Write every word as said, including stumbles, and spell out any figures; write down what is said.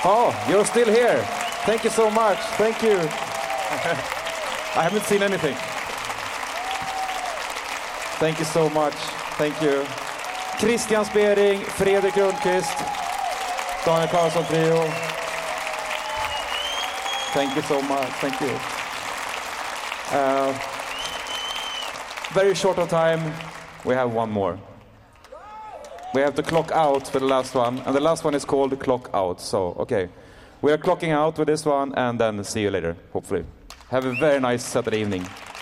Oh, you're still here. Thank you so much. Thank you. I haven't seen anything. Thank you so much. Thank you. Christian Spering, Fredrik Rundqvist, Daniel Karlsson Trio. Thank you so much. Thank you. Uh, very short on time. We have one more. We have to clock out for the last one, and the last one is called Clock Out. So, okay, we are clocking out with this one, and then see you later, hopefully. Have a very nice Saturday evening.